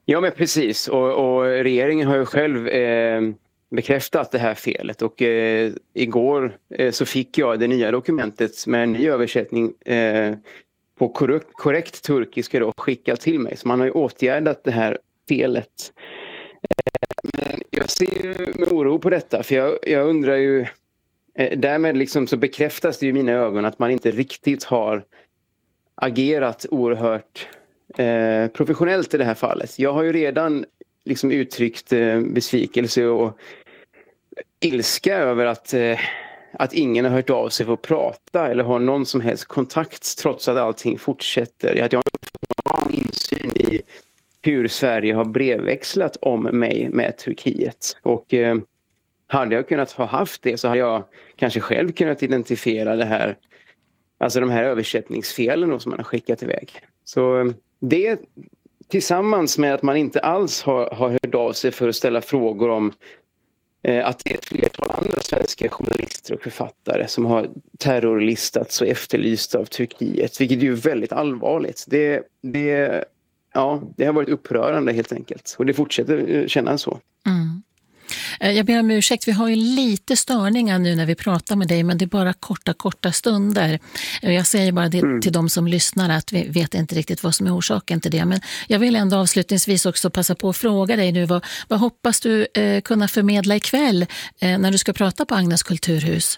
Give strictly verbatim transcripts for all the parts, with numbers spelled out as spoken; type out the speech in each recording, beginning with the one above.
Ja, men precis. Och, och regeringen har ju själv eh, bekräftat det här felet. Och eh, igår eh, så fick jag det nya dokumentet med en ny översättning eh, på korrekt, korrekt turkiska då, skickat till mig. Så man har ju åtgärdat det här felet. Eh, men jag ser ju med oro på detta. För jag, jag undrar ju... Eh, därmed liksom så bekräftas det ju i mina ögon att man inte riktigt har agerat oerhört eh, professionellt i det här fallet. Jag har ju redan liksom uttryckt eh, besvikelse och ilska över att, eh, att ingen har hört av sig för att prata eller har någon som helst kontakt trots att allting fortsätter. Att jag har någon insyn i hur Sverige har brevväxlat om mig med Turkiet. Och eh, hade jag kunnat ha haft det så hade jag kanske själv kunnat identifiera det här, alltså de här översättningsfelen som man har skickat iväg. Så det tillsammans med att man inte alls har, har hört av sig för att ställa frågor om eh, att det är ett flertal andra svenska journalister och författare som har terrorlistats och efterlyst av Turkiet, vilket är ju väldigt allvarligt. Det, det, ja, det har varit upprörande helt enkelt och det fortsätter kännas så. Mm. Jag ber om ursäkt, vi har ju lite störningar nu när vi pratar med dig, men det är bara korta, korta stunder. Jag säger bara det mm. till de som lyssnar att vi vet inte riktigt vad som är orsaken till det. Men jag vill ändå avslutningsvis också passa på att fråga dig nu, vad, vad hoppas du eh, kunna förmedla ikväll eh, när du ska prata på Agnes kulturhus?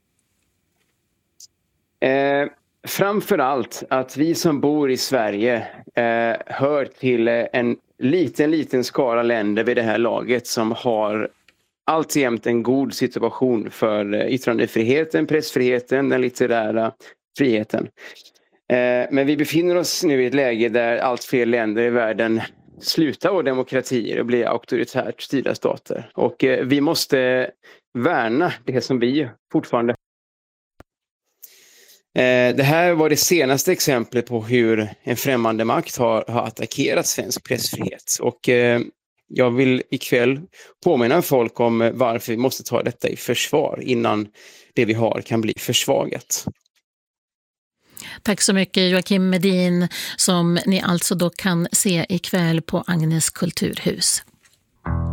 Eh, framförallt att vi som bor i Sverige eh, hör till en liten, liten skara länder vid det här laget som har alltjämt en god situation för yttrandefriheten, pressfriheten, den litterära friheten. Eh, men vi befinner oss nu i ett läge där allt fler länder i världen slutar vara demokratier och blir auktoritärt styrda stater. Och eh, vi måste värna det som vi fortfarande. Det här var det senaste exemplet på hur en främmande makt har, har attackerat svensk pressfrihet. Och eh, jag vill ikväll påminna folk om varför vi måste ta detta i försvar innan det vi har kan bli försvagat. Tack så mycket Joakim Medin, som ni alltså då kan se ikväll på Agnes kulturhus.